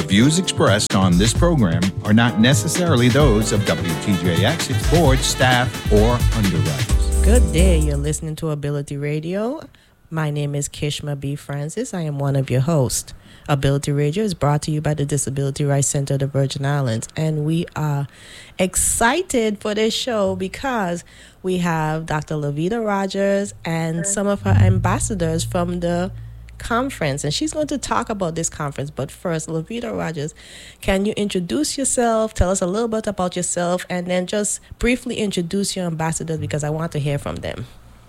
views expressed on this program are not necessarily those of WTJX, its board, staff, or underwriters. Good day. You're listening to Ability Radio. My name is Kishma B. Francis. I am one of your hosts. Ability Radio is brought to you by the Disability Rights Center of the Virgin Islands. And we are excited for this show because we have Dr. Lavita Rogers and some of her ambassadors from the conference. And she's going to talk about this conference. But first, Lavita Rogers, can you introduce yourself? Tell us a little bit about yourself and then just briefly introduce your ambassadors because I want to hear from them.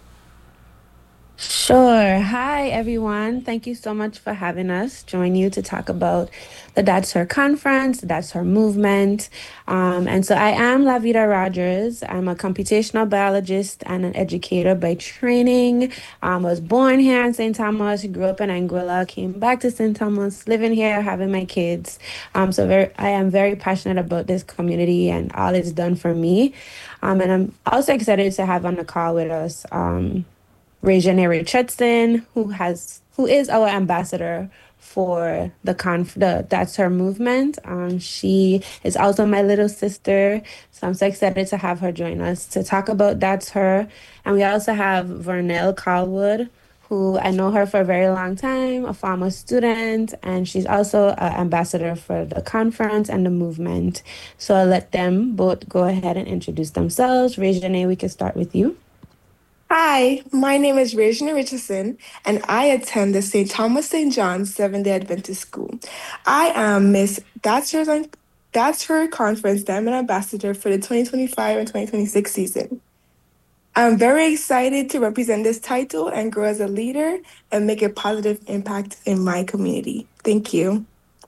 Sure. Hi, everyone. Thank you so much for having us join you to talk about the That's Her conference, the That's Her movement. And so I am Lavita Rogers. I'm a computational biologist and an educator by training. I was born here in St. Thomas, grew up in Anguilla, came back to St. Thomas, living here, having my kids. I am very passionate about this community and all it's done for me. And I'm also excited to have on the call with us Regina Richardson, who is our ambassador for the That's Her movement. She is also my little sister, so I'm so excited to have her join us to talk about That's Her. And we also have Vernell Carlwood, who I know her for a very long time, a former student, and she's also an ambassador for the conference and the movement. So I'll let them both go ahead and introduce themselves. Regina, we can start with you. Hi, my name is Regina Richardson, and I attend the St. Thomas St. John's Seventh-day Adventist School. I am Miss That's Her Conference Diamond Ambassador for the 2025 and 2026 season. I'm very excited to represent this title and grow as a leader and make a positive impact in my community. Thank you.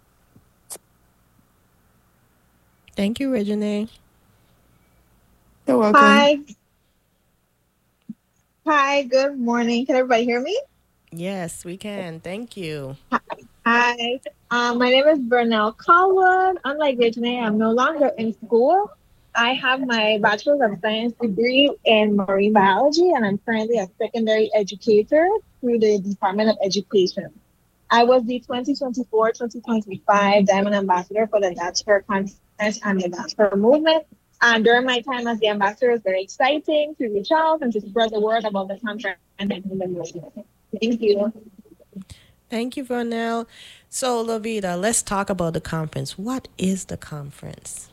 Thank you, Regina. You're welcome. Hi, good morning. Can everybody hear me? Yes, we can. Thank you. Hi. My name is Vernell Colwood. Unlike Regina, I'm no longer in school. I have my Bachelor's of Science degree in marine biology, and I'm currently a secondary educator through the Department of Education. I was the 2024-2025 Diamond Ambassador for the That's Her Conference and the That's Her movement. And during my time as the ambassador, it was very exciting to reach out and to spread the word about the conference and the movement. Thank you. Thank you, Vernell. So, Lavita, let's talk about the conference. What is the conference?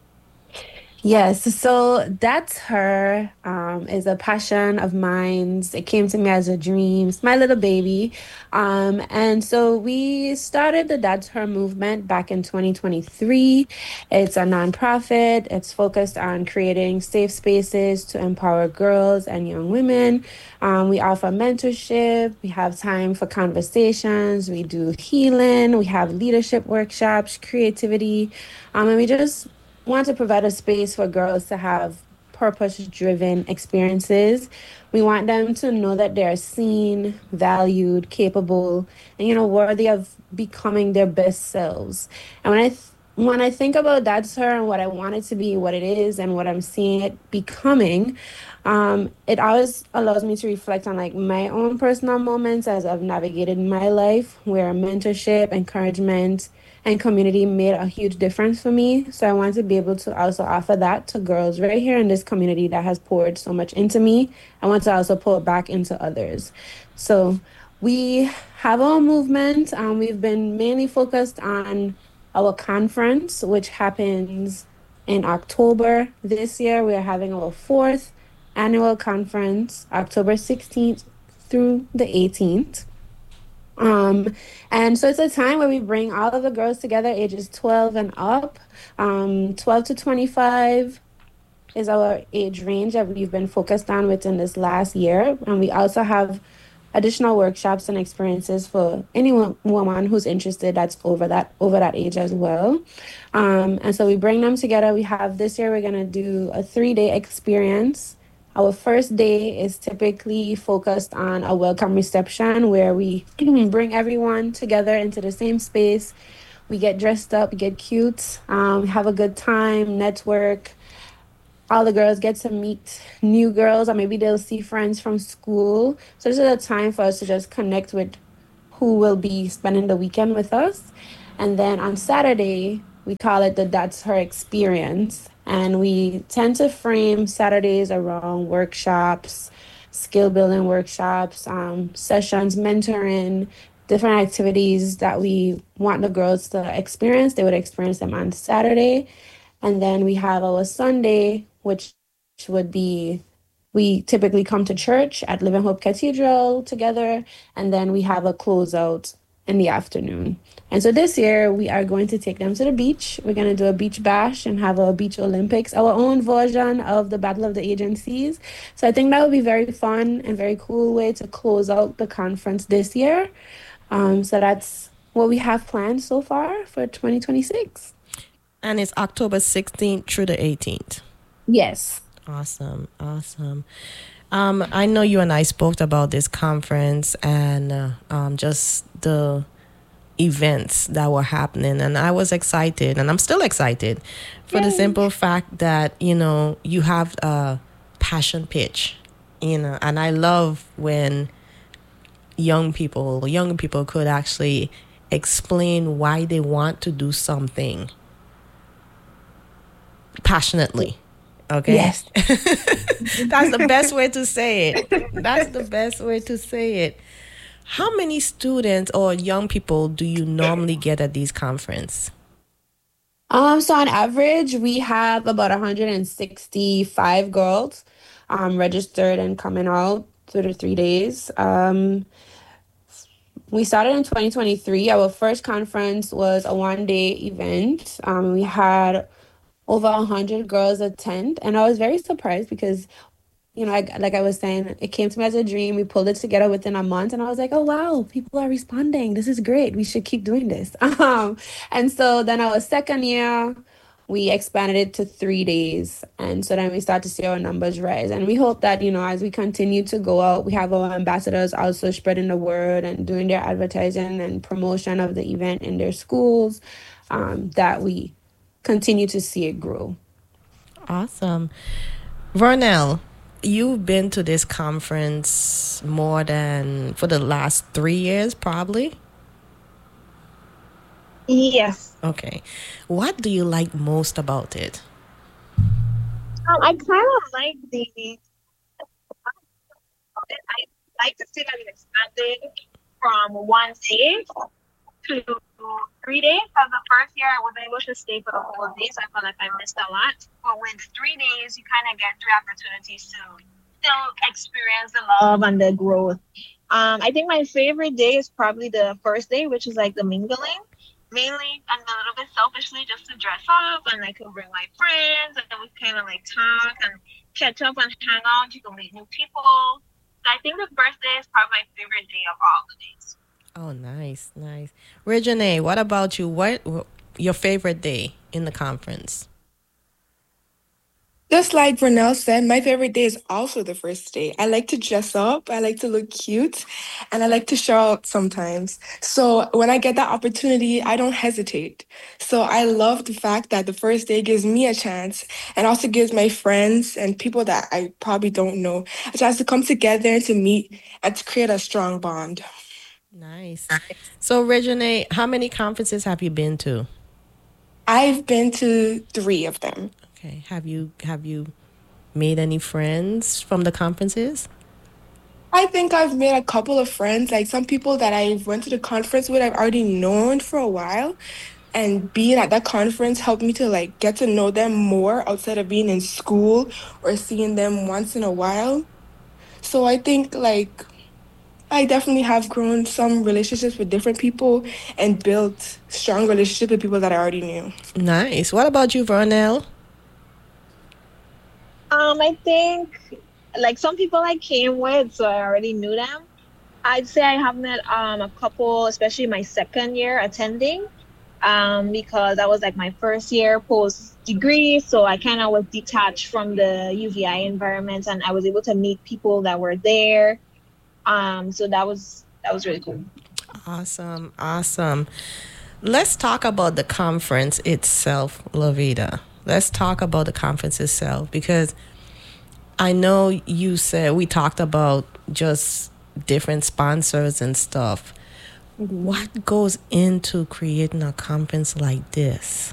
Yes, so That's Her is a passion of mine. It came to me as a dream. It's my little baby. And so we started the That's Her movement back in 2023. It's a nonprofit. It's focused on creating safe spaces to empower girls and young women. We offer mentorship. We have time for conversations. We do healing. We have leadership workshops, creativity. And we just want to provide a space for girls to have purpose-driven experiences. We want them to know that they're seen, valued, capable, and worthy of becoming their best selves. And when I think about That's Her and what I want it to be, what it is, and what I'm seeing it becoming, it always allows me to reflect on my own personal moments as I've navigated my life, where mentorship, encouragement, and community made a huge difference for me. So I want to be able to also offer that to girls right here in this community that has poured so much into me. I want to also pour back into others. So we have our movement. We've been mainly focused on our conference, which happens in October this year. We are having our 4th annual conference, October 16th through the 18th. And so it's a time where we bring all of the girls together, ages 12 and up. 12 to 25 is our age range that we've been focused on within this last year. And we also have additional workshops and experiences for any woman who's interested that's over that age as well. And so we bring them together. This year we're going to do a 3-day experience. Our first day is typically focused on a welcome reception where we bring everyone together into the same space. We get dressed up, get cute, have a good time, network. All the girls get to meet new girls, or maybe they'll see friends from school. So this is a time for us to just connect with who will be spending the weekend with us. And then on Saturday, we call it the That's Her Experience. And we tend to frame Saturdays around workshops, skill building workshops, sessions, mentoring, different activities that we want the girls to experience. They would experience them on Saturday. And then we have our Sunday, which would be we typically come to church at Living Hope Cathedral together, and then we have a closeout in the afternoon. And so this year we are going to take them to the beach. We're going to do a beach bash and have a beach Olympics, our own version of the Battle of the Agencies. So I think that would be very fun and very cool way to close out the conference this year. So that's what we have planned so far for 2026. And it's October 16th through the 18th. Yes. Awesome. I know you and I spoke about this conference and just the events that were happening, and I was excited, and I'm still excited for the simple fact that, you have a passion pitch, and I love when young people could actually explain why they want to do something passionately. Okay. Yes. That's the best way to say it. How many students or young people do you normally get at these conferences? So on average, we have about 165 girls registered and coming out through the 3 days. We started in 2023. Our first conference was a one-day event. We had over 100 girls attend, and I was very surprised because, like I was saying, it came to me as a dream. We pulled it together within a month, and I was like, oh wow, people are responding. This is great. We should keep doing this. And so then our second year, we expanded it to 3 days, and so then we start to see our numbers rise. And we hope that, as we continue to go out, we have our ambassadors also spreading the word and doing their advertising and promotion of the event in their schools, that we continue to see it grow. Awesome. Vernell, you've been to this conference for the last 3 years, probably? Yes. Okay. What do you like most about it? I kind of like I like to see that it expanded from one day to 3 days. Because the first year I wasn't able to stay for the whole day, so I felt like I missed a lot. But with 3 days, you kind of get 3 opportunities to still experience the love and the growth. I think my favorite day is probably the first day, which is like the mingling. Mainly and a little bit selfishly just to dress up, and I could bring my friends and we kind of like talk and catch up and hang out. You can meet new people. So I think the first day is probably my favorite day of all the days. Oh, nice. Regine, what about you? What your favorite day in the conference? Just like Vernell said, my favorite day is also the first day. I like to dress up, I like to look cute, and I like to show out sometimes. So when I get that opportunity, I don't hesitate. So I love the fact that the first day gives me a chance and also gives my friends and people that I probably don't know a chance to come together and to meet and to create a strong bond. Nice. So, Regine, how many conferences have you been to? I've been to 3 of them. Okay. Have you made any friends from the conferences? I think I've made a couple of friends, like some people that I went to the conference with, I've already known for a while. And being at that conference helped me to get to know them more outside of being in school or seeing them once in a while. So I think I definitely have grown some relationships with different people and built strong relationships with people that I already knew. Nice. What about you, Vernell? I think some people I came with, so I already knew them. I'd say I have met a couple, especially my second year attending, because that was my first year post degree, so I kind of was detached from the UVI environment, and I was able to meet people that were there. So that was really cool. Awesome. Let's talk about the conference itself, Lavita. Let's talk about the conference itself, because I know you said we talked about just different sponsors and stuff. what goes into creating a conference like this?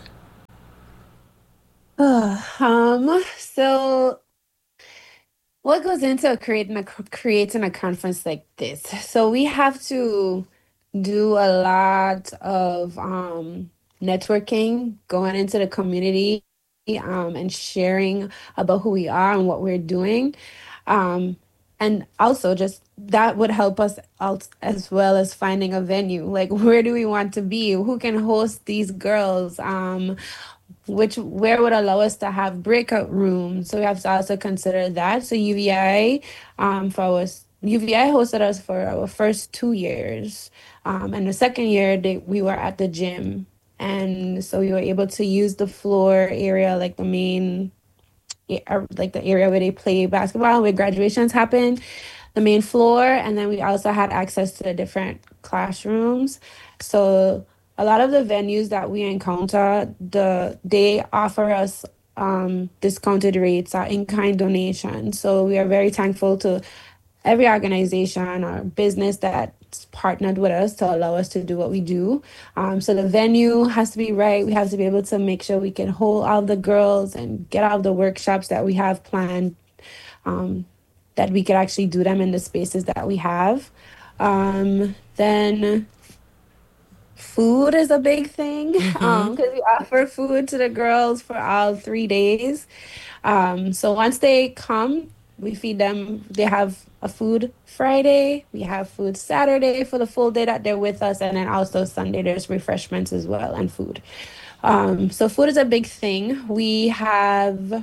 So what goes into creating a conference like this? So we have to do a lot of networking, going into the community, and sharing about who we are and what we're doing. Um, and also just that would help us out as well as finding a venue. Like, where do we want to be? Who can host these girls? Where would allow us to have breakout rooms. So we have to also consider that. So UVI, UVI hosted us for our first 2 years. And the second year we were at the gym. And so we were able to use the floor area, like the main, like the area where they play basketball, where graduations happen, the main floor. And then we also had access to the different classrooms. So a lot of the venues that we encounter, they offer us discounted rates or in-kind donations. So we are very thankful to every organization or business that's partnered with us to allow us to do what we do. So the venue has to be right. We have to be able to make sure we can hold all the girls and get all the workshops that we have planned, that we could actually do them in the spaces that we have. Then food is a big thing, because we offer food to the girls for all 3 days. So once they come, we feed them. They have a food Friday. We have food Saturday for the full day that they're with us. And then also Sunday, there's refreshments as well and food. So food is a big thing. We have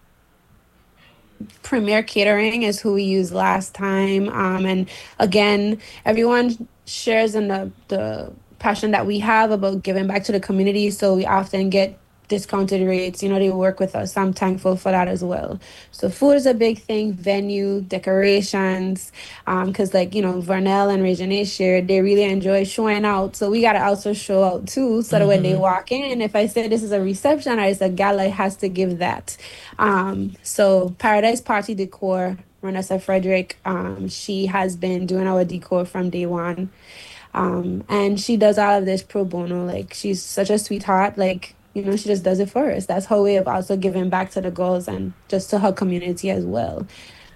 Premier Catering is who we used last time. And again, everyone shares in the passion that we have about giving back to the community. So we often get discounted rates. They work with us. I'm thankful for that as well. So food is a big thing. Venue, decorations, because Vernell and Regine shared, they really enjoy showing out. So we got to also show out too, so that when they walk in, if I say this is a reception or it's a gala, it has to give that. So Paradise Party Decor, Renessa Frederick, she has been doing our decor from day one. And she does all of this pro bono. Like, she's such a sweetheart. She just does it for us. That's her way of also giving back to the girls and just to her community as well.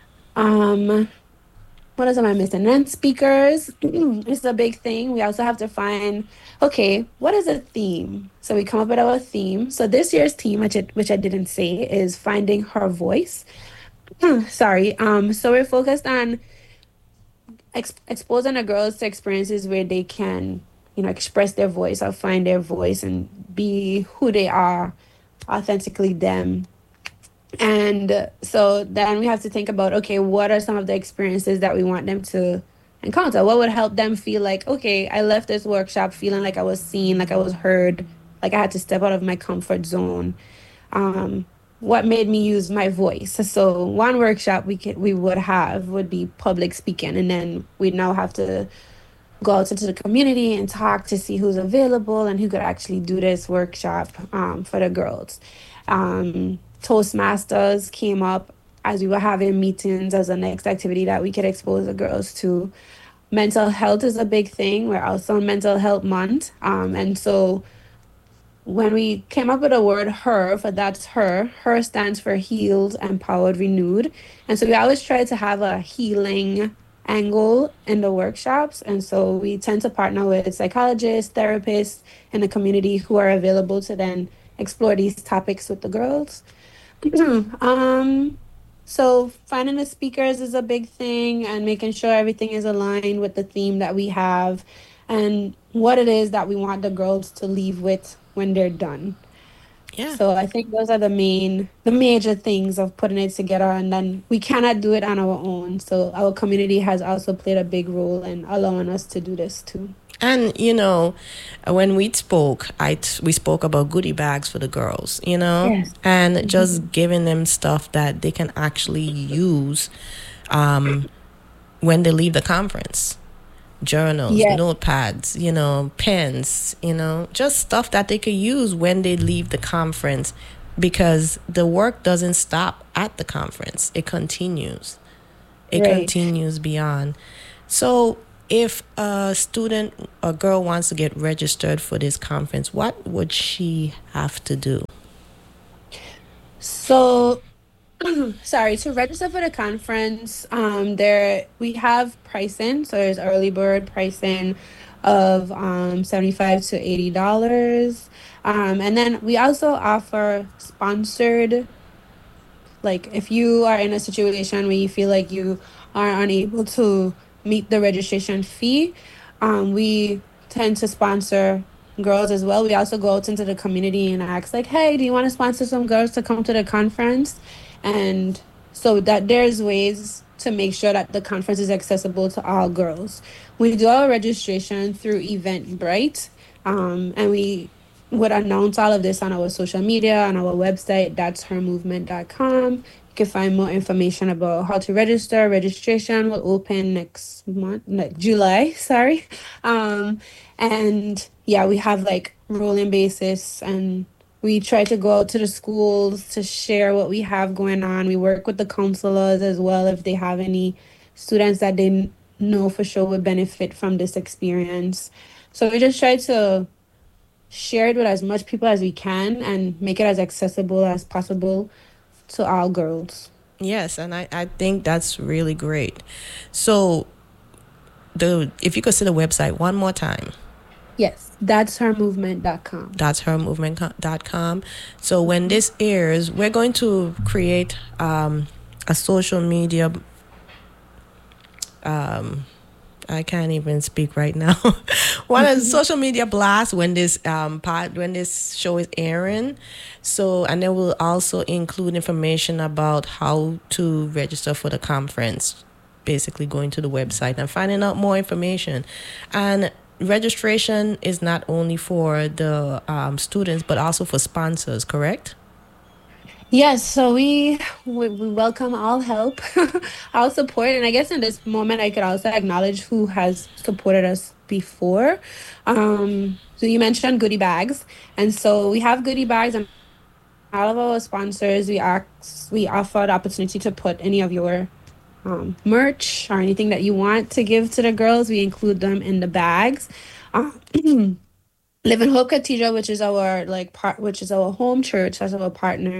What else am I missing? Then speakers is a big thing. We also have to find, okay, what is a theme? So we come up with our theme. So this year's theme, which I didn't say, is finding her voice. Sorry. So we're focused on exposing the girls to experiences where they can, express their voice or find their voice and be who they are, authentically them. And so then we have to think about, okay, what are some of the experiences that we want them to encounter? What would help them feel like, okay, I left this workshop feeling like I was seen, like I was heard, like I had to step out of my comfort zone. What made me use my voice? So one workshop we would be public speaking, and then we'd now have to go out into the community and talk to see who's available and who could actually do this workshop for the girls. Toastmasters came up as we were having meetings as a next activity that we could expose the girls to. Mental health is a big thing. We're also in Mental Health Month. And so when we came up with the word her, for that's her stands for healed, empowered, renewed. And so we always try to have a healing angle in the workshops. And so we tend to partner with psychologists, therapists in the community who are available to then explore these topics with the girls. So finding the speakers is a big thing, and making sure everything is aligned with the theme that we have and what it is that we want the girls to leave with when they're done. Yeah. So I think those are the major things of putting it together, and then we cannot do it on our own. So our community has also played a big role in allowing us to do this too. And, when we spoke, we spoke about goodie bags for the girls, Yes. and just giving them stuff that they can actually use when they leave the conference. Journals, Yes. notepads, pens, just stuff that they could use when they leave the conference, because the work doesn't stop at the conference. It continues. It Right. continues beyond. So If a student, a girl wants to get registered for this conference, what would she have to do? So, sorry, to register for the conference, there we have pricing. So there's early bird pricing of 75 to $80. And then we also offer sponsored, like if you are in a situation where you feel like you are unable to meet the registration fee, we tend to sponsor girls as well. We also go out into the community and ask like, hey, do you want to sponsor some girls to come to the conference? And so that there's ways to make sure that the conference is accessible to all girls. We do our registration through Eventbrite, and we would announce all of this on our social media, on our website, that's hermovement.com. You can find more information about how to register. Registration will open next month, like July, sorry. And yeah, we have like rolling basis, and we try to go out to the schools to share what we have going on. We work with the counselors as well if they have any students that they know for sure would benefit from this experience. So we just try to share it with as much people as we can and make it as accessible as possible to all girls. Yes, and I think that's really great. So if you could say the website one more time. Yes, that's hermovement.com. That's hermovement.com. So when this airs, we're going to create a social media. I can't even speak right now. One of the social media blasts when this when this show is airing. So, and then we'll also include information about how to register for the conference. Basically, going to the website and finding out more information. And registration is not only for the students, but also for sponsors, correct? Yes, so we welcome all help, all support, and I guess in this moment I could also acknowledge who has supported us before. So you mentioned goodie bags, and so we have goodie bags, and all of our sponsors we offer the opportunity to put any of your merch or anything that you want to give to the girls. We include them in the bags. Live in Hope Cathedral, which is our which is our home church, as our partner.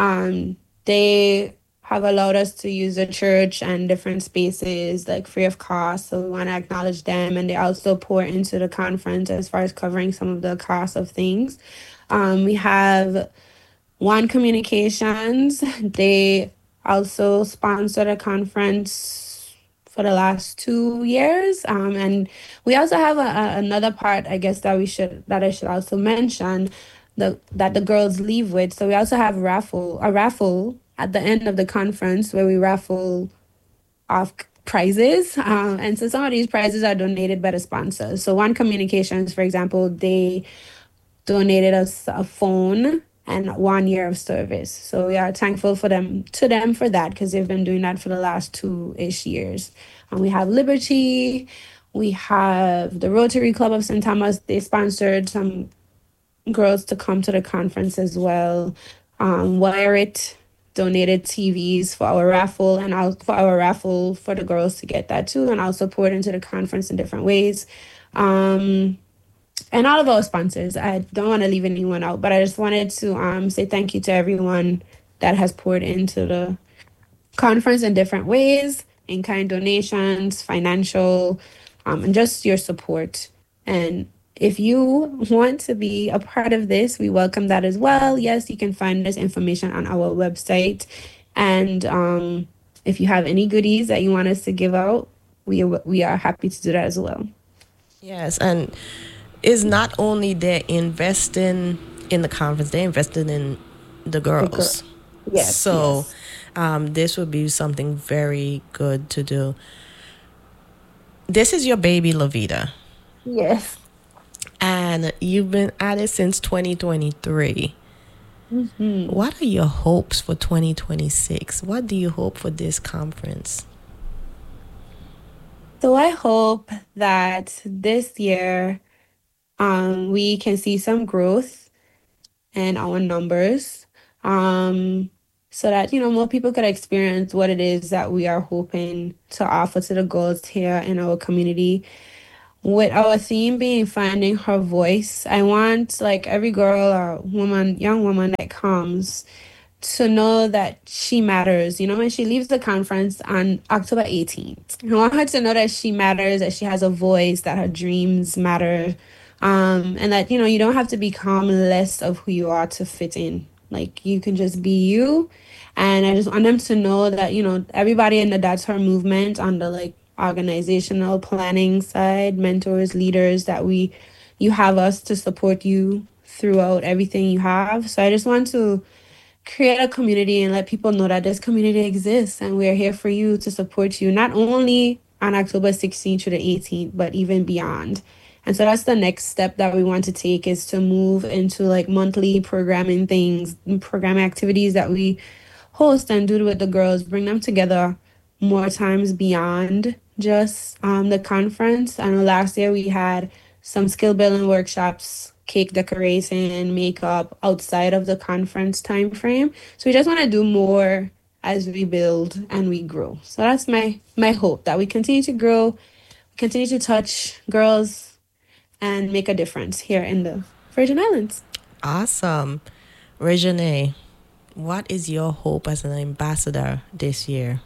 They have allowed us to use the church and different spaces like free of cost. So we want to acknowledge them, and they also pour into the conference as far as covering some of the cost of things. We have One Communications. They also sponsor the conference for the last 2 years. And we also have another part, I guess, that I should also mention that the girls leave with. So we also have a raffle at the end of the conference where we raffle off prizes. And so some of these prizes are donated by the sponsors. So One Communications, for example, they donated us a phone and 1 year of service. So we are thankful for them for that, because they've been doing that for the last 2-ish years. And we have Liberty, we have the Rotary Club of St. Thomas. They sponsored some girls to come to the conference as well. Wire It donated TVs for our raffle, and for our raffle for the girls to get that too, and I'll support into the conference in different ways. And all of our sponsors. I don't want to leave anyone out, but I just wanted to say thank you to everyone that has poured into the conference in different ways, in-kind donations, financial, and just your support. And if you want to be a part of this, we welcome that as well. Yes, you can find this information on our website. And if you have any goodies that you want us to give out, we are happy to do that as well. Yes, and it's not only they're investing in the conference, they're investing in the girls. Yes. So this would be something very good to do. This is your baby, Lavita. Yes. And you've been at it since 2023. Mm-hmm. What are your hopes for 2026? What do you hope for this conference? So I hope that this year we can see some growth in our numbers. so that, more people could experience what it is that we are hoping to offer to the girls here in our community. With our theme being finding her voice, I want like every girl or woman, young woman that comes to know that she matters. When she leaves the conference on October 18th, I want her to know that she matters, that she has a voice, that her dreams matter, and that, you don't have to become less of who you are to fit in. Like, you can just be you. And I just want them to know that, everybody in the That's Her movement on the like organizational planning side, mentors, leaders, that you have us to support you throughout everything you have. So I just want to create a community and let people know that this community exists and we're here for you to support you, not only on October 16th to the 18th, but even beyond. And so that's the next step that we want to take, is to move into like monthly programming things, program activities that we host and do with the girls, bring them together more times beyond just the conference. I know last year we had some skill building workshops, cake decoration, makeup outside of the conference time frame. So we just want to do more as we build and we grow. So that's my hope, that we continue to grow, continue to touch girls and make a difference here in the Virgin Islands. Awesome. Regine, what is your hope as an ambassador this year?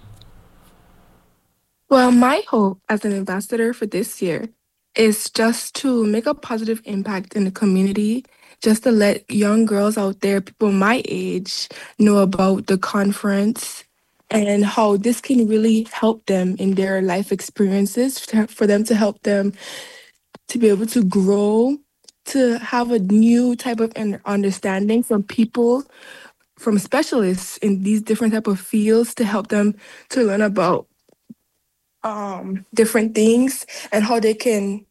Well, my hope as an ambassador for this year is just to make a positive impact in the community, just to let young girls out there, people my age, know about the conference and how this can really help them in their life experiences, for them to help them to be able to grow, to have a new type of understanding from people, from specialists in these different type of fields, to help them to learn about different things and how they can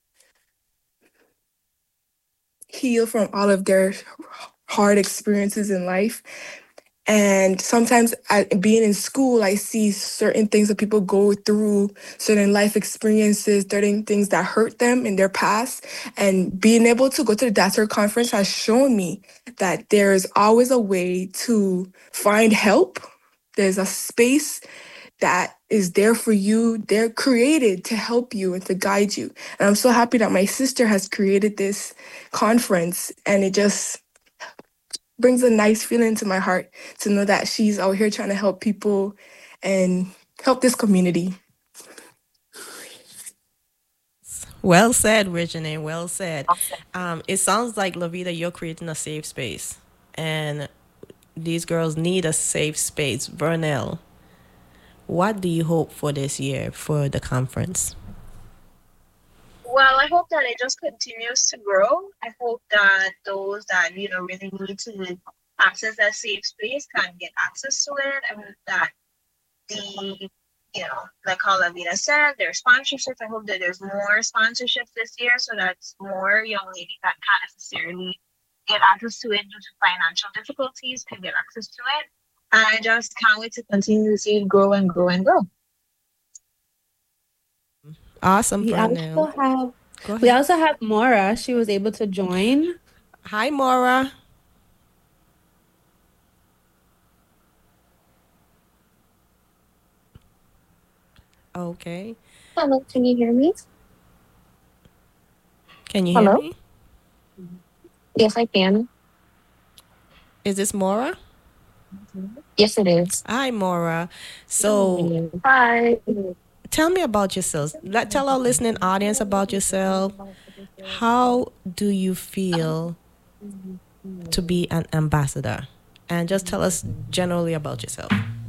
heal from all of their hard experiences in life. And sometimes being in school, I see certain things that people go through, certain life experiences, certain things that hurt them in their past. And being able to go to the DASR conference has shown me that there's always a way to find help. There's a space that is there for you. They're created to help you and to guide you. And I'm so happy that my sister has created this conference, and it just brings a nice feeling to my heart to know that she's out here trying to help people and help this community. Well said, Regine. Well said. It sounds like, Lavita, you're creating a safe space, and these girls need a safe space. Vernell, what do you hope for this year for the conference? Well, I hope that it just continues to grow. I hope that those that, really need to access that safe space can get access to it. I hope that the, like how Lavina said, there's sponsorships. I hope that there's more sponsorships this year so that more young ladies that can't necessarily get access to it due to financial difficulties can get access to it. I just can't wait to continue to see it grow and grow and grow. Awesome, We Vernell. also have Maura. She was able to join. Hi, Maura. Okay. Hello, can you hear me? Can you hear me? Yes, I can. Is this Maura? Yes, it is. Hi, Maura. So, Hi. tell me about yourself. Tell our listening audience about yourself. How do you feel to be an ambassador? And just tell us generally about yourself.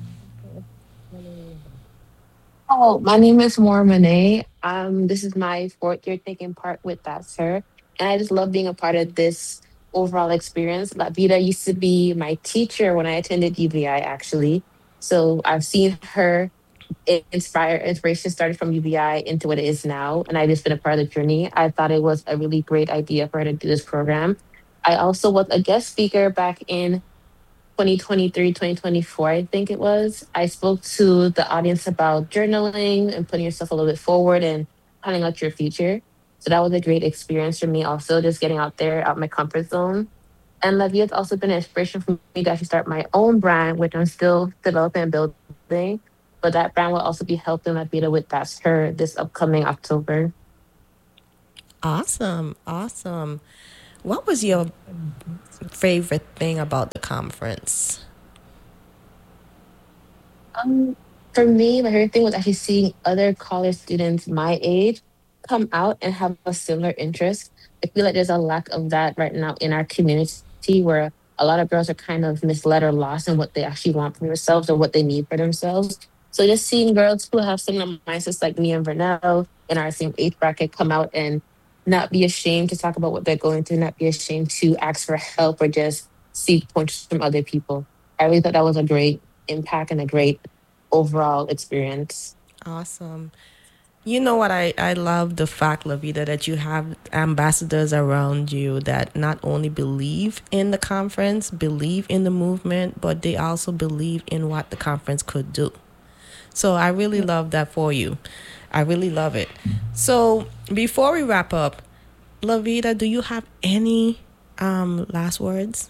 Oh, my name is Maura Monet. This is my 4th year taking part with that, sir. And I just love being a part of this overall experience. Lavita used to be my teacher when I attended UBI, actually. So I've seen her inspiration started from UBI into what it is now. And I've just been a part of the journey. I thought it was a really great idea for her to do this program. I also was a guest speaker back in 2023, 2024, I think it was. I spoke to the audience about journaling and putting yourself a little bit forward and planning out your future. So that was a great experience for me also, just getting out there, out my comfort zone. And Lavia's also been an inspiration for me to actually start my own brand, which I'm still developing and building. But that brand will also be helping Lavita with That's Her this upcoming October. Awesome. Awesome. What was your favorite thing about the conference? For me, my favorite thing was actually seeing other college students my age come out and have a similar interest. I feel like there's a lack of that right now in our community where a lot of girls are kind of misled or lost in what they actually want for themselves or what they need for themselves. So just seeing girls who have similar mindsets like me and Vernell in our same age bracket come out and not be ashamed to talk about what they're going through, not be ashamed to ask for help or just seek pointers from other people. I really thought that was a great impact and a great overall experience. Awesome. You know what? I love the fact, Lavita, that you have ambassadors around you that not only believe in the conference, believe in the movement, but they also believe in what the conference could do. So I really love that for you. I really love it. So before we wrap up, Lavita, do you have any last words?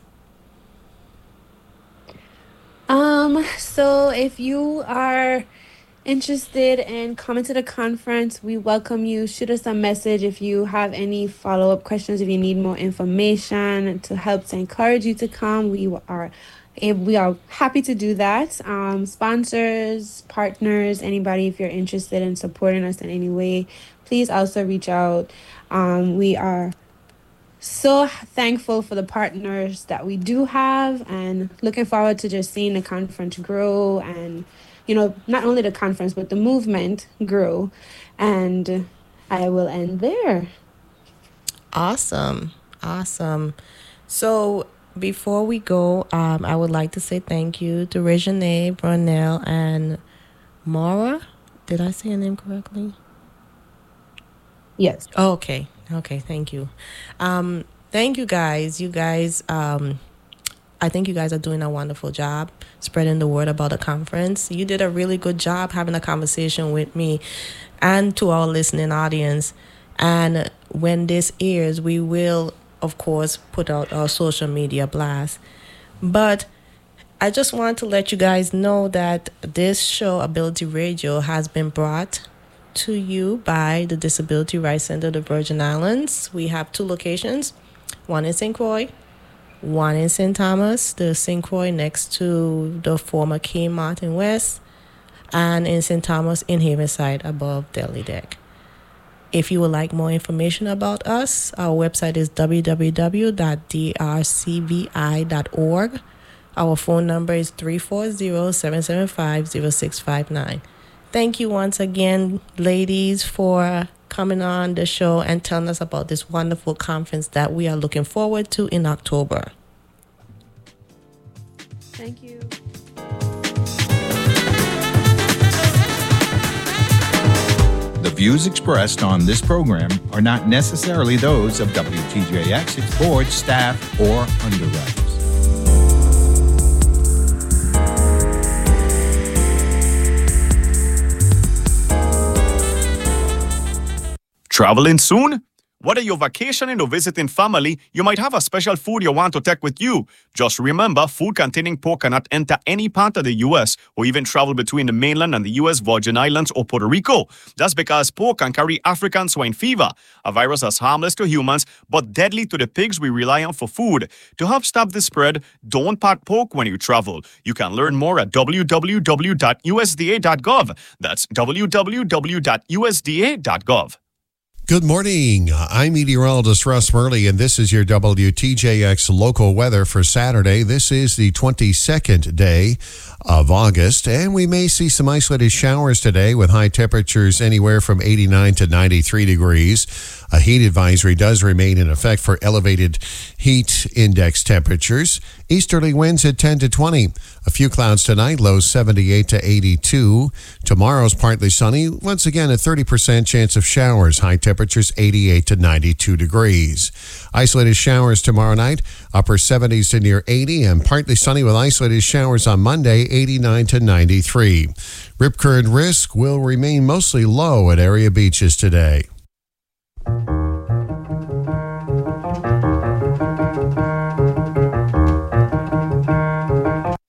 So if you are interested in coming to the conference, we welcome you. Shoot us a message if you have any follow-up questions, if you need more information to help to encourage you to come. We are happy to do that. Sponsors, partners, anybody, if you're interested in supporting us in any way, please also reach out. We are so thankful for the partners that we do have and looking forward to just seeing the conference grow and, not only the conference, but the movement grow. And I will end there. Awesome. Awesome. So before we go, I would like to say thank you to Regine, Brunel, and Mara. Did I say your name correctly? Yes. Oh, okay. Okay, thank you. Thank you guys. You guys, I think you guys are doing a wonderful job spreading the word about the conference. You did a really good job having a conversation with me and to our listening audience. And when this airs, we will, of course, put out our social media blast. But I just want to let you guys know that this show, Ability Radio, has been brought to you by the Disability Rights Center of the Virgin Islands. We have 2 locations, one in St. Croix, one in St. Thomas, the St. Croix next to the former Kmart in West, and in St. Thomas in Havenside above Deli Deck. If you would like more information about us, our website is www.drcvi.org. Our phone number is 340-775-0659. Thank you once again, ladies, for coming on the show and telling us about this wonderful conference that we are looking forward to in October. Thank you. The views expressed on this program are not necessarily those of WTJX, its board, staff, or underwriters. Traveling soon? Whether you're vacationing or visiting family, you might have a special food you want to take with you. Just remember, food containing pork cannot enter any part of the U.S. or even travel between the mainland and the U.S. Virgin Islands or Puerto Rico. That's because pork can carry African swine fever, a virus that's harmless to humans but deadly to the pigs we rely on for food. To help stop the spread, don't pack pork when you travel. You can learn more at www.usda.gov. That's www.usda.gov. Good morning. I'm meteorologist Russ Murley, and this is your WTJX local weather for Saturday. This is the 22nd day of August, and we may see some isolated showers today with high temperatures anywhere from 89 to 93 degrees. A heat advisory does remain in effect for elevated heat index temperatures. Easterly winds at 10 to 20. A few clouds tonight, lows 78 to 82. Tomorrow's partly sunny. Once again, a 30% chance of showers. High temperatures 88 to 92 degrees. Isolated showers tomorrow night, upper 70s to near 80, and partly sunny with isolated showers on Monday, 89 to 93. Rip current risk will remain mostly low at area beaches today.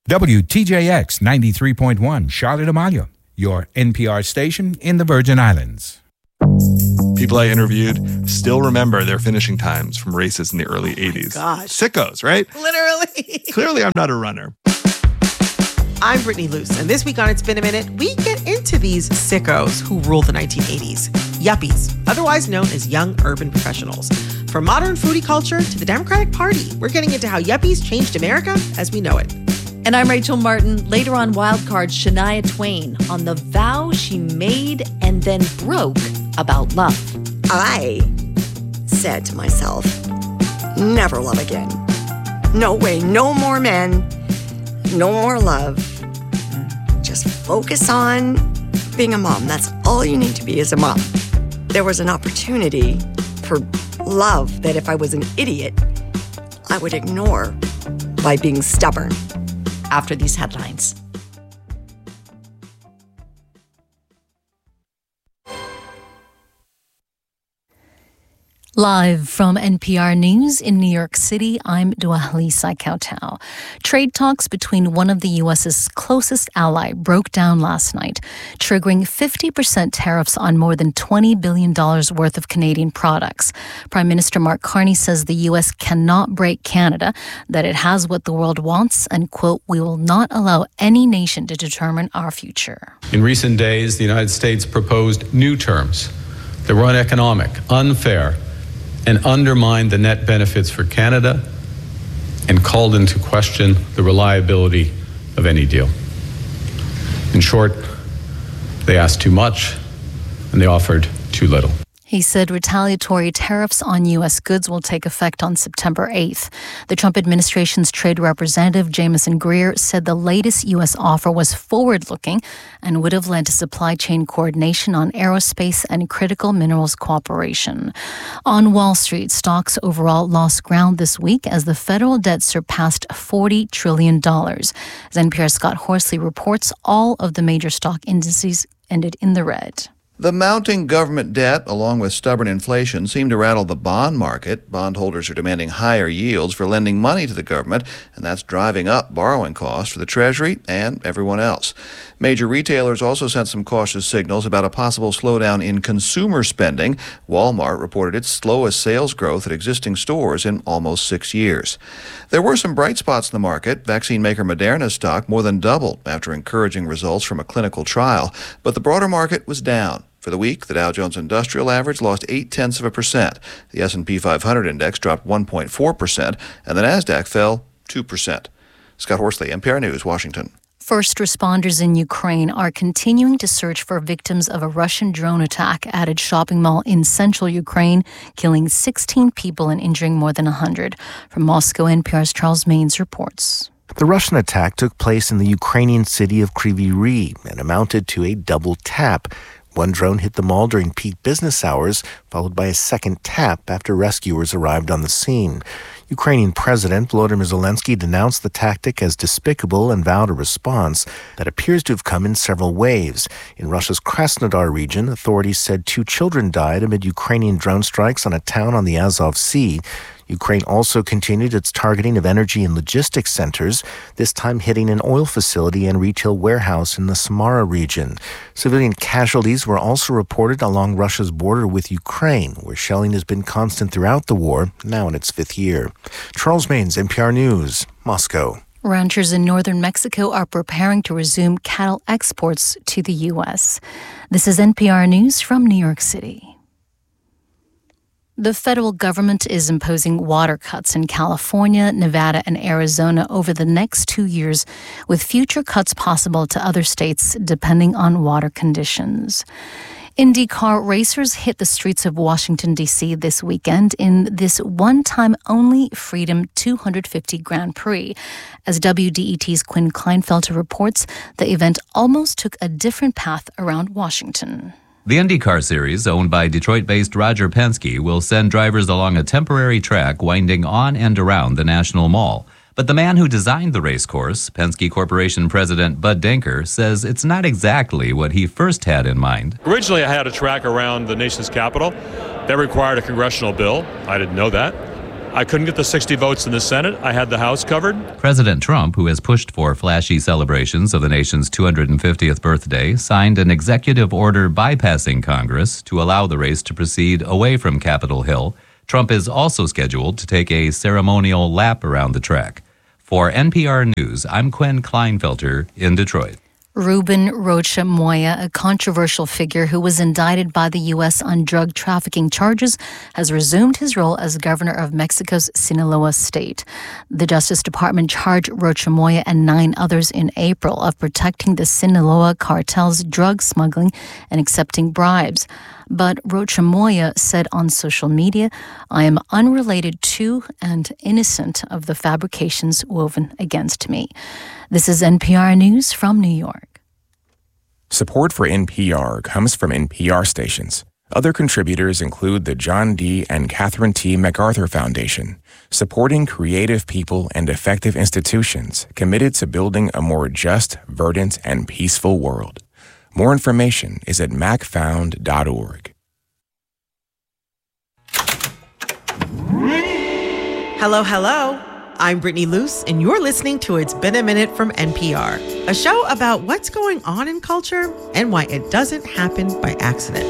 WTJX 93.1 Charlotte Amalia, your NPR station in the Virgin Islands. People I interviewed still remember their finishing times from races in the early 80s. Gosh. Sickos, right? Literally. Clearly, I'm not a runner. I'm Brittany Luce, and this week on It's Been a Minute, we get into these sickos who ruled the 1980s. Yuppies, otherwise known as young urban professionals. From modern foodie culture to the Democratic Party, we're getting into how yuppies changed America as we know it. And I'm Rachel Martin. Later on Wildcard, Shania Twain on the vow she made and then broke about love. I said to myself, never love again. No way, no more men, no more love. Just focus on being a mom. That's all you need to be as a mom. There was an opportunity for love that if I was an idiot, I would ignore by being stubborn. After these headlines. Live from NPR News in New York City, I'm Duahli Saikautau. Trade talks between one of the U.S.'s closest ally broke down last night, triggering 50% tariffs on more than $20 billion worth of Canadian products. Prime Minister Mark Carney says the U.S. cannot break Canada, that it has what the world wants, and, quote, we will not allow any nation to determine our future. In recent days, the United States proposed new terms that were uneconomic, unfair, and undermined the net benefits for Canada and called into question the reliability of any deal. In short, they asked too much and they offered too little. He said retaliatory tariffs on U.S. goods will take effect on September 8th. The Trump administration's trade representative, Jameson Greer, said the latest U.S. offer was forward-looking and would have led to supply chain coordination on aerospace and critical minerals cooperation. On Wall Street, stocks overall lost ground this week as the federal debt surpassed $40 trillion. As NPR's Scott Horsley reports, all of the major stock indices ended in the red. The mounting government debt, along with stubborn inflation, seem to rattle the bond market. Bondholders are demanding higher yields for lending money to the government, and that's driving up borrowing costs for the Treasury and everyone else. Major retailers also sent some cautious signals about a possible slowdown in consumer spending. Walmart reported its slowest sales growth at existing stores in almost 6 years. There were some bright spots in the market. Vaccine maker Moderna's stock more than doubled after encouraging results from a clinical trial, but the broader market was down. For the week, the Dow Jones Industrial Average lost 0.8%. The S&P 500 index dropped 1.4%, and the Nasdaq fell 2%. Scott Horsley, NPR News, Washington. First responders in Ukraine are continuing to search for victims of a Russian drone attack at a shopping mall in central Ukraine, killing 16 people and injuring more than 100. From Moscow, NPR's Charles Maines reports. The Russian attack took place in the Ukrainian city of Kryvyi Rih and amounted to a double tap. One drone hit the mall during peak business hours, followed by a second tap after rescuers arrived on the scene. Ukrainian President Volodymyr Zelensky denounced the tactic as despicable and vowed a response that appears to have come in several waves. In Russia's Krasnodar region, authorities said 2 children died amid Ukrainian drone strikes on a town on the Azov Sea. Ukraine also continued its targeting of energy and logistics centers, this time hitting an oil facility and retail warehouse in the Samara region. Civilian casualties were also reported along Russia's border with Ukraine, where shelling has been constant throughout the war, now in its 5th year. Charles Maines, NPR News, Moscow. Ranchers in northern Mexico are preparing to resume cattle exports to the U.S. This is NPR News from New York City. The federal government is imposing water cuts in California, Nevada, and Arizona over the next 2 years, with future cuts possible to other states depending on water conditions. IndyCar racers hit the streets of Washington, D.C. this weekend in this one-time-only Freedom 250 Grand Prix. As WDET's Quinn Kleinfelter reports, the event almost took a different path around Washington. The IndyCar Series, owned by Detroit-based Roger Penske, will send drivers along a temporary track winding on and around the National Mall. But the man who designed the race course, Penske Corporation President Bud Denker, says it's not exactly what he first had in mind. Originally, I had a track around the nation's capital. That required a congressional bill. I didn't know that. I couldn't get the 60 votes in the Senate. I had the House covered. President Trump, who has pushed for flashy celebrations of the nation's 250th birthday, signed an executive order bypassing Congress to allow the race to proceed away from Capitol Hill. Trump is also scheduled to take a ceremonial lap around the track. For NPR News, I'm Quinn Kleinfelter in Detroit. Ruben Rocha Moya, a controversial figure who was indicted by the U.S. on drug trafficking charges, has resumed his role as governor of Mexico's Sinaloa state. The Justice Department charged Rocha Moya and 9 others in April of protecting the Sinaloa cartel's drug smuggling and accepting bribes. But Rocha Moya said on social media, "I am unrelated to and innocent of the fabrications woven against me." This is NPR News from New York. Support for NPR comes from NPR stations. Other contributors include the John D. and Catherine T. MacArthur Foundation, supporting creative people and effective institutions committed to building a more just, verdant, and peaceful world. More information is at macfound.org. Hello, hello. I'm Brittany Luce, and you're listening to It's Been a Minute from NPR, a show about what's going on in culture and why it doesn't happen by accident.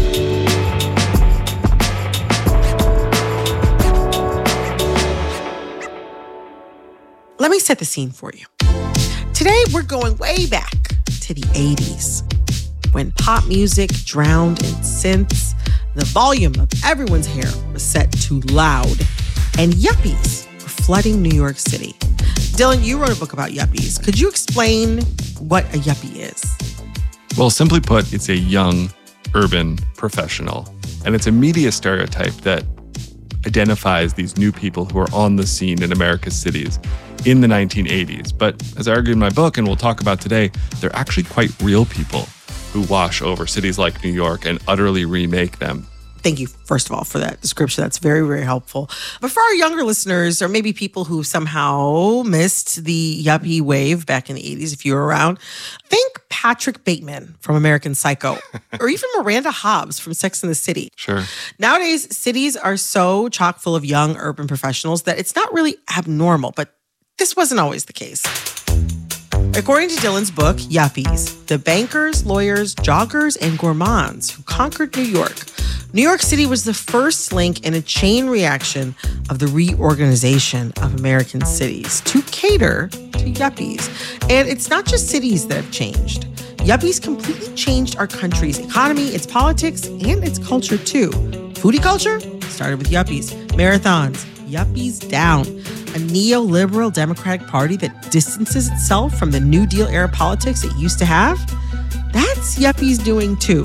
Let me set the scene for you. Today, we're going way back to the 80s, when pop music drowned in synths, the volume of everyone's hair was set to loud, and yuppies were flooding New York City. Dylan, you wrote a book about yuppies. Could you explain what a yuppie is? Well, simply put, it's a young urban professional. And it's a media stereotype that identifies these new people who are on the scene in America's cities in the 1980s. But as I argue in my book, and we'll talk about today, they're actually quite real people who wash over cities like New York and utterly remake them. Thank you, first of all, for that description. That's very, very helpful. But for our younger listeners, or maybe people who somehow missed the yuppie wave back in the 80s, if you were around, think Patrick Bateman from American Psycho, or even Miranda Hobbs from Sex and the City. Sure. Nowadays, cities are so chock full of young urban professionals that it's not really abnormal, but this wasn't always the case. According to Dylan's book, Yuppies, the bankers, lawyers, joggers, and gourmands who conquered New York, New York City was the first link in a chain reaction of the reorganization of American cities to cater to yuppies. And it's not just cities that have changed. Yuppies completely changed our country's economy, its politics, and its culture too. Foodie culture started with yuppies. Marathons, yuppies down. A neoliberal Democratic Party that distances itself from the New Deal era politics it used to have. That's yuppies doing too.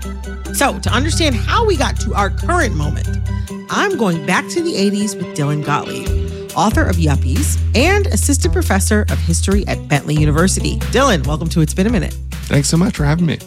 So, to understand how we got to our current moment, I'm going back to the 80s with Dylan Gottlieb, author of Yuppies and assistant professor of history at Bentley University. Dylan, welcome to It's Been a Minute. Thanks so much for having me.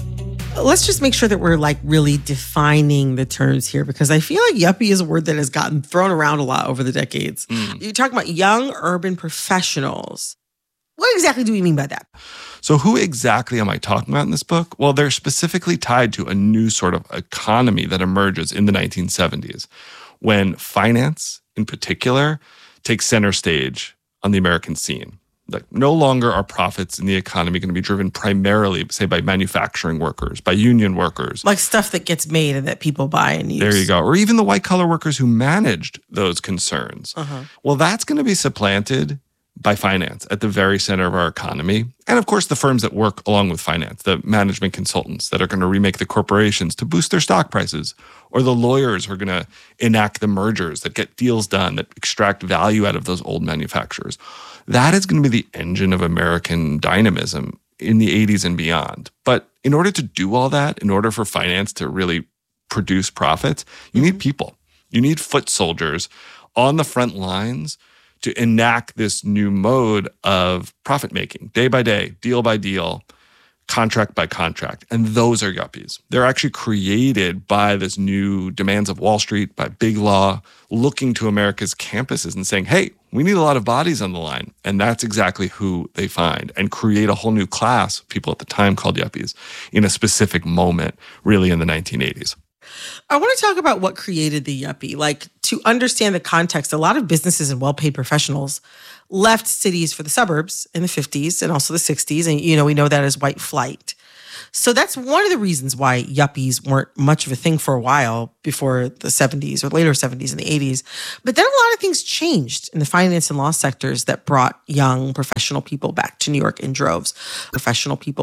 Let's just make sure that we're really defining the terms here, because I feel like yuppie is a word that has gotten thrown around a lot over the decades. You're talking about young urban professionals. What exactly do we mean by that? So who exactly am I talking about in this book? Well, they're specifically tied to a new sort of economy that emerges in the 1970s, when finance, in particular, takes center stage on the American scene. Like, no longer are profits in the economy going to be driven primarily, say, by manufacturing workers, by union workers. Like stuff that gets made and that people buy and use. There you go. Or even the white-collar workers who managed those concerns. Well, that's going to be supplanted by finance at the very center of our economy. And of course, the firms that work along with finance, the management consultants that are going to remake the corporations to boost their stock prices, or the lawyers who are going to enact the mergers that get deals done, that extract value out of those old manufacturers. That is going to be the engine of American dynamism in the 80s and beyond. But in order to do all that, in order for finance to really produce profits, you need people. You need foot soldiers on the front lines to enact this new mode of profit making, day by day, deal by deal, contract by contract. And those are yuppies. They're actually created by this new demands of Wall Street, by big law, looking to America's campuses and saying, hey, we need a lot of bodies on the line. And that's exactly who they find, and create a whole new class of people at the time called yuppies in a specific moment, really in the 1980s. I want to talk about what created the yuppie. to understand the context, a lot of businesses and well-paid professionals left cities for the suburbs in the 50s and also the 60s. And, we know that as white flight. So that's one of the reasons why yuppies weren't much of a thing for a while before the 70s or later 70s and the 80s. But then a lot of things changed in the finance and law sectors that brought young professional people back to New York in droves.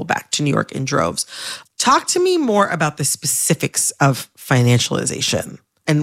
Talk to me more about the specifics of financialization.